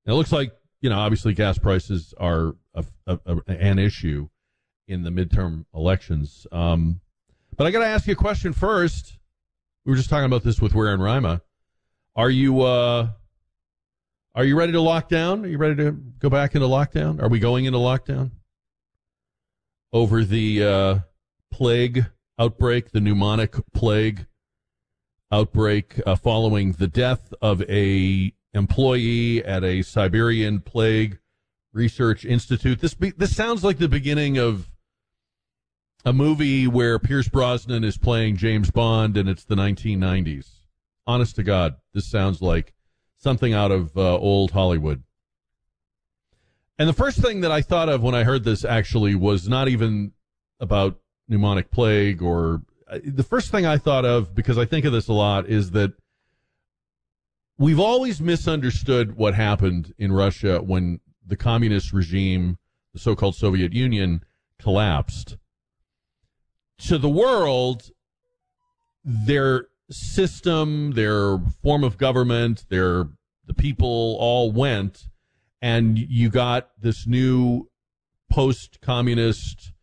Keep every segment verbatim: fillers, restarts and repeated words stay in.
And it looks like, you know, obviously gas prices are a, a, a, an issue in the midterm elections. Um, but I got to ask you a question first. We were just talking about this with Ware and Rima. Are you uh, are you ready to lock down? Are you ready to go back into lockdown? Are we going into lockdown over the uh, plague outbreak, the pneumonic plague outbreak uh, following the death of a employee at a Siberian plague research institute? This be, this sounds like the beginning of a movie where Pierce Brosnan is playing James Bond and it's the nineteen nineties. Honest to God, this sounds like something out of uh, old Hollywood. And the first thing that I thought of when I heard this actually was not even about pneumonic plague or uh, the first thing I thought of, because I think of this a lot, is that we've always misunderstood what happened in Russia when the communist regime, the so-called Soviet Union, collapsed. To the world, their system, their form of government, their the people all went, and you got this new post-communist,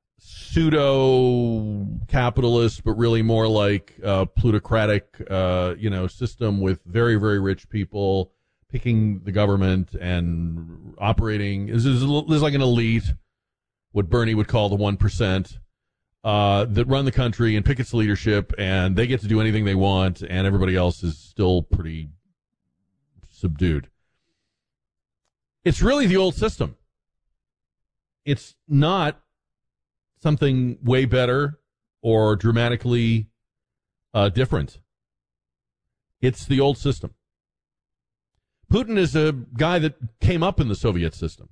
pseudo-capitalist, but really more like uh, plutocratic, uh, you know, system with very, very rich people picking the government and operating. This is, this is like an elite, what Bernie would call the one percent. Uh, that run the country and pick its leadership, and they get to do anything they want, and everybody else is still pretty subdued. It's really the old system. It's not something way better or dramatically uh, different. It's the old system. Putin is a guy that came up in the Soviet system.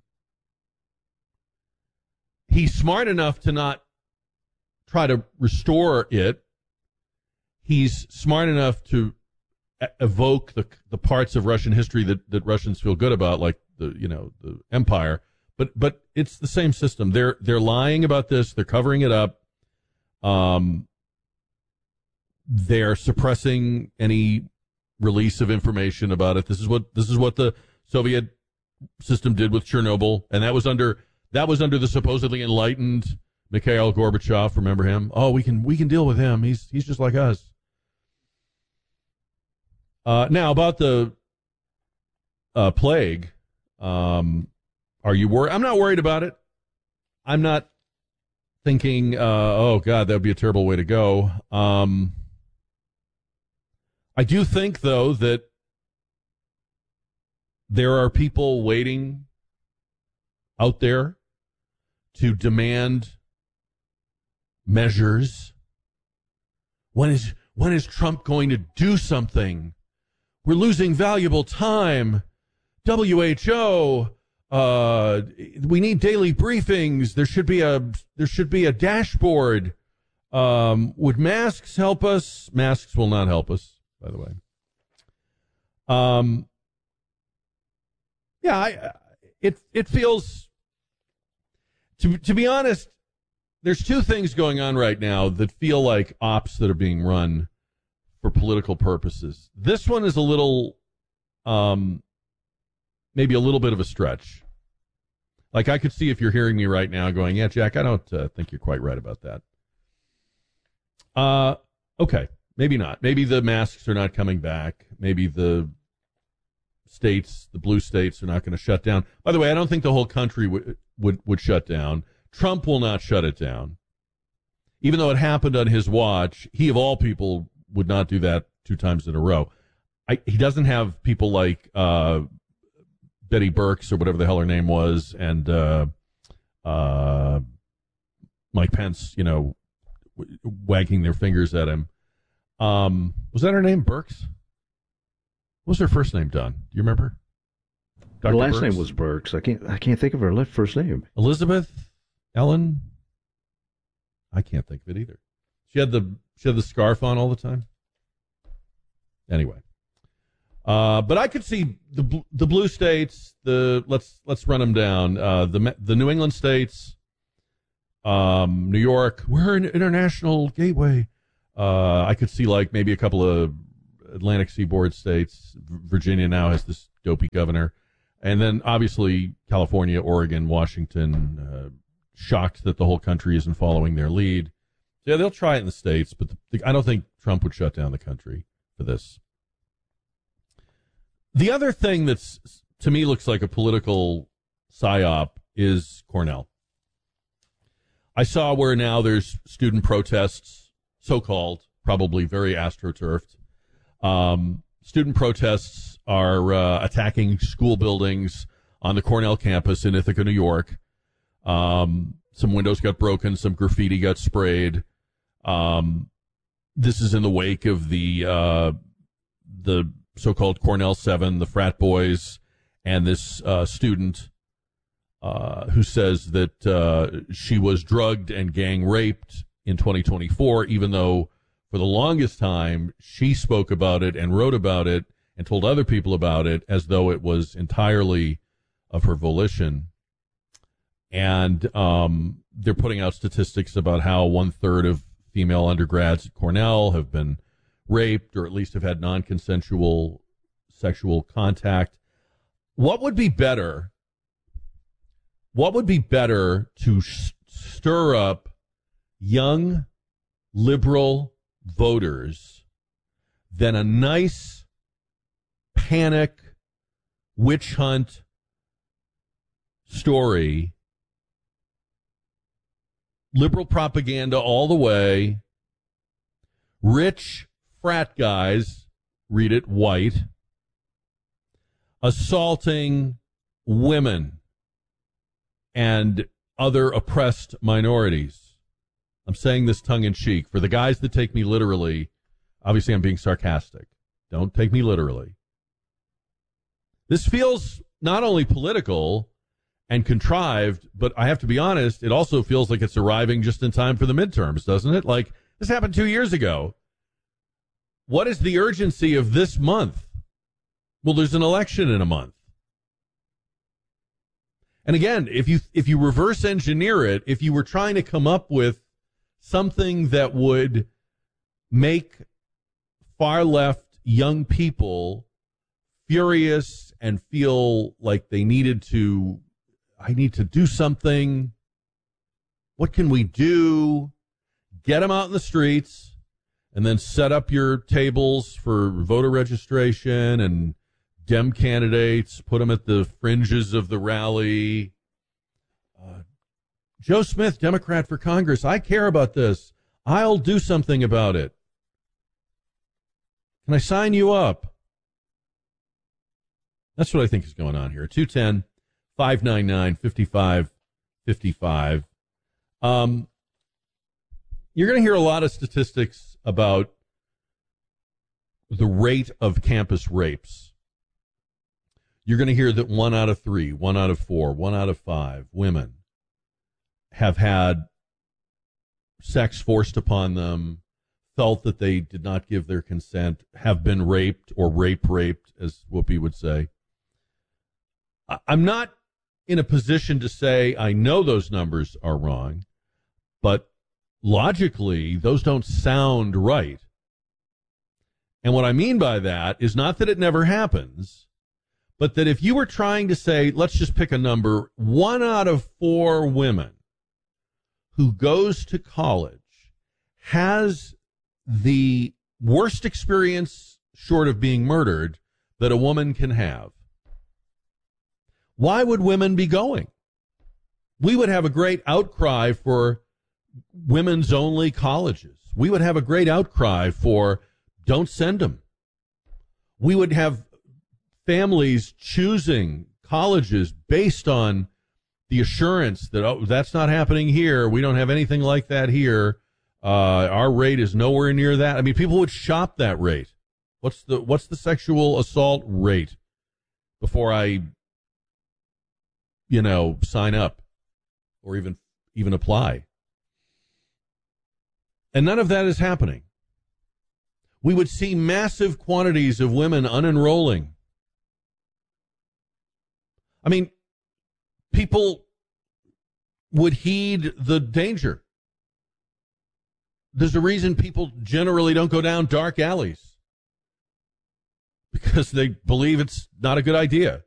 He's smart enough to not try to restore it. He's smart enough to evoke the the parts of Russian history that, that Russians feel good about, like the you know the empire. But but it's the same system. They're they're lying about this. They're covering it up. Um, they're suppressing any release of information about it. This is what this is what the Soviet system did with Chernobyl, and that was under that was under the supposedly enlightened Mikhail Gorbachev. Remember him? Oh, we can we can deal with him. He's he's just like us. Uh, now about the uh, plague. Um, are you worried? I'm not worried about it. I'm not thinking, uh, oh God, that would be a terrible way to go. Um, I do think, though, that there are people waiting out there to demand measures. When is when is Trump going to do something? We're losing valuable time. W H O, uh, we need daily briefings. There should be a there should be a dashboard. Um, would masks help us? Masks will not help us, by the way. Um, yeah, I, it it feels to to be honest. There's two things going on right now that feel like ops that are being run for political purposes. This one is a little, um, maybe a little bit of a stretch. Like I could see if you're hearing me right now going, yeah, Jack, I don't uh, think you're quite right about that. Uh, okay, maybe not. Maybe the masks are not coming back. Maybe the states, the blue states, are not going to shut down. By the way, I don't think the whole country would would would shut down. Trump will not shut it down. Even though it happened on his watch, he of all people would not do that two times in a row. I, he doesn't have people like uh, Betty Burks or whatever the hell her name was, and uh, uh, Mike Pence, you know, w- wagging their fingers at him. Um, was that her name, Burks? What was her first name, Don? Do you remember? Doctor Her last Burks? name was Burks. I can't. I can't think of her first name. Elizabeth. Ellen? I can't think of it either. She had the she had the scarf on all the time. Anyway, uh, but I could see the the blue states. The let's let's run them down. Uh, the the New England states, um, New York. We're an international gateway. Uh, I could see like maybe a couple of Atlantic seaboard states. Virginia now has this dopey governor. And then, obviously, California, Oregon, Washington, uh, shocked that the whole country isn't following their lead. So, yeah, they'll try it in the States, but the, I don't think Trump would shut down the country for this. The other thing that's, to me, looks like a political psyop is Cornell. I saw where now there's student protests, so-called, probably very astroturfed. Um, student protests are uh, attacking school buildings on the Cornell campus in Ithaca, New York. Um, some windows got broken, some graffiti got sprayed. Um, this is in the wake of the uh, the so-called Cornell Seven, the frat boys, and this uh, student uh, who says that uh, she was drugged and gang raped in twenty twenty-four, even though for the longest time she spoke about it and wrote about it and told other people about it as though it was entirely of her volition. And um, they're putting out statistics about how one-third of female undergrads at Cornell have been raped or at least have had non-consensual sexual contact. What would be better? What would be better to sh- stir up young liberal voters than a nice panic witch hunt story? Liberal propaganda all the way. Rich frat guys, read it, white, assaulting women and other oppressed minorities. I'm saying this tongue-in-cheek. For the guys that take me literally, obviously I'm being sarcastic. Don't take me literally. This feels not only political and contrived, but I have to be honest, it also feels like it's arriving just in time for the midterms, doesn't it? Like, this happened two years ago. What is the urgency of this month? Well, there's an election in a month. And again, if you if you reverse engineer it, if you were trying to come up with something that would make far left young people furious and feel like they needed to, I need to do something. What can we do? Get them out in the streets and then set up your tables for voter registration and Dem candidates, put them at the fringes of the rally. Uh, Joe Smith, Democrat for Congress. I care about this. I'll do something about it. Can I sign you up? That's what I think is going on here. two one zero, five nine nine, five five five five. Um, you're going to hear a lot of statistics about the rate of campus rapes. You're going to hear that one out of three, one out of four, one out of five women have had sex forced upon them, felt that they did not give their consent, have been raped or rape raped, as Whoopi would say. I'm not in a position to say I know those numbers are wrong, but logically, those don't sound right. And what I mean by that is not that it never happens, but that if you were trying to say, let's just pick a number, one out of four women who goes to college has the worst experience, short of being murdered, that a woman can have. Why would women be going? We would have a great outcry for women's only colleges. We would have a great outcry for don't send them. We would have families choosing colleges based on the assurance that, oh, that's not happening here. We don't have anything like that here. Uh, our rate is nowhere near that. I mean, people would shop that rate. What's the what's the sexual assault rate before I, you know, sign up or even even apply? And none of that is happening. We would see massive quantities of women unenrolling. I mean, people would heed the danger. There's a reason people generally don't go down dark alleys, because they believe it's not a good idea.